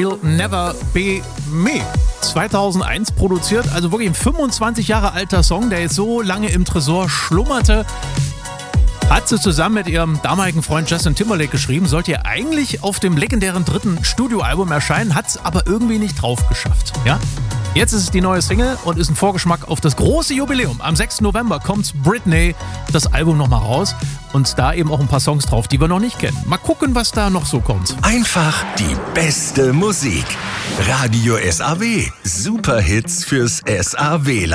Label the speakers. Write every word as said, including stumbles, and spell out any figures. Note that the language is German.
Speaker 1: She'll Never Be Me. zweitausendeins produziert, also wirklich ein fünfundzwanzig Jahre alter Song, der jetzt so lange im Tresor schlummerte. Hat sie zusammen mit ihrem damaligen Freund Justin Timberlake geschrieben, sollte ja eigentlich auf dem legendären dritten Studioalbum erscheinen, hat es aber irgendwie nicht drauf geschafft. Ja? Jetzt ist es die neue Single und ist ein Vorgeschmack auf das große Jubiläum. Am sechsten November kommt Britney, das Album nochmal raus und da eben auch ein paar Songs drauf, die wir noch nicht kennen. Mal gucken, was da noch so kommt.
Speaker 2: Einfach die beste Musik. Radio S A W. Super Hits fürs S A W.